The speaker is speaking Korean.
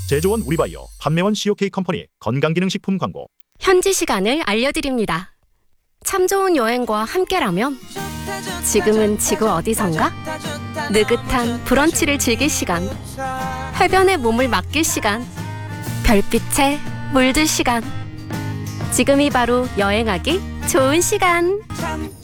제조원 우리바이오, 판매원 COK 컴퍼니 건강기능식품 광고. 현지 시간을 알려드립니다. 참 좋은 여행과 함께라면 지금은 지구 어디선가? 느긋한 브런치를 즐길 시간, 해변에 몸을 맡길 시간, 별빛에 물들 시간. 지금이 바로 여행하기 좋은 시간.